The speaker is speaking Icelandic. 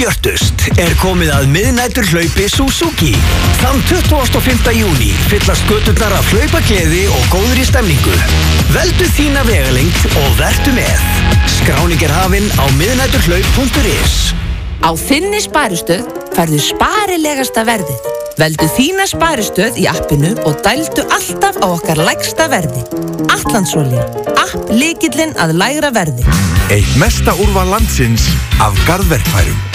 Björtust komið að miðnætur hlaupi Suzuki. Þann 25. júní fyllast göturnar af hlaupagleði og góðri stemningu. Veldu þína vegalengd og vertu með. Skráning hafin á miðnæturhlaup.is. Á þinni sparistöð færðu sparilegasta verðið. Veldu þína sparistöð í appinu og dældu alltaf á okkar lægsta verði. Atlantsolía, app lykillinn að lægra verði. Eitt mesta úrval landsins af garðverkfærum.